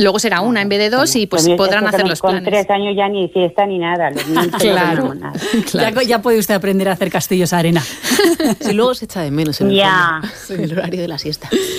Luego será una en vez de dos y pues podrán hacer los planes. Con 3 años ya ni fiesta ni nada. Los niños Claro. nada. Ya puede usted aprender a hacer castillos a arena. Si luego se echa de menos en el fondo, el horario de la siesta.